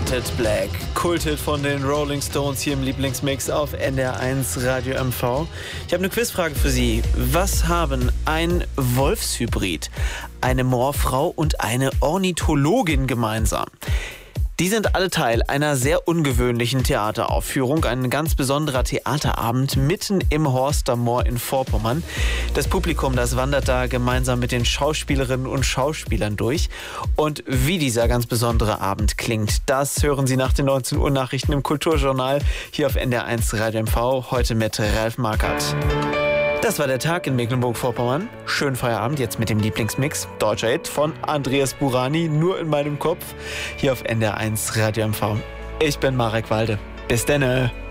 Painted Black, Kulthit von den Rolling Stones hier im Lieblingsmix auf NDR1 Radio MV. Ich habe eine Quizfrage für Sie. Was haben ein Wolfshybrid, eine Moorfrau und eine Ornithologin gemeinsam? Die sind alle Teil einer sehr ungewöhnlichen Theateraufführung, ein ganz besonderer Theaterabend mitten im Horster Moor in Vorpommern. Das Publikum, das wandert da gemeinsam mit den Schauspielerinnen und Schauspielern durch. Und wie dieser ganz besondere Abend klingt, das hören Sie nach den 19 Uhr Nachrichten im Kulturjournal hier auf NDR1 Radio MV, heute mit Ralf Markert. Das war der Tag in Mecklenburg-Vorpommern. Schönen Feierabend jetzt mit dem Lieblingsmix. Deutscher Hit von Andreas Burani, nur in meinem Kopf, hier auf NDR1 Radio MV. Ich bin Marek Walde. Bis denne.